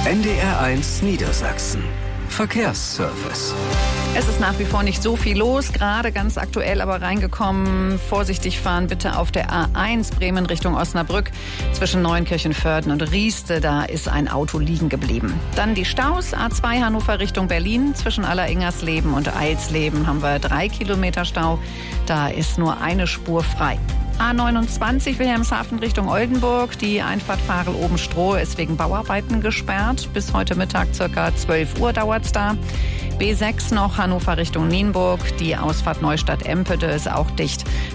NDR1 Niedersachsen. Verkehrsservice. Es ist nach wie vor nicht so viel los, gerade ganz aktuell aber reingekommen. Vorsichtig fahren bitte auf der A1 Bremen Richtung Osnabrück. Zwischen Neunkirchen-Vörden und Rieste, da ist ein Auto liegen geblieben. Dann die Staus, A2 Hannover Richtung Berlin. Zwischen Alleringersleben und Eilsleben haben wir 3 Kilometer Stau. Da ist nur eine Spur frei. A29 Wilhelmshaven Richtung Oldenburg. Die Einfahrt Farel-Oben-Stroh ist wegen Bauarbeiten gesperrt. Bis heute Mittag ca. 12 Uhr dauert's da. B6 noch Hannover Richtung Nienburg. Die Ausfahrt Neustadt-Empede ist auch dicht.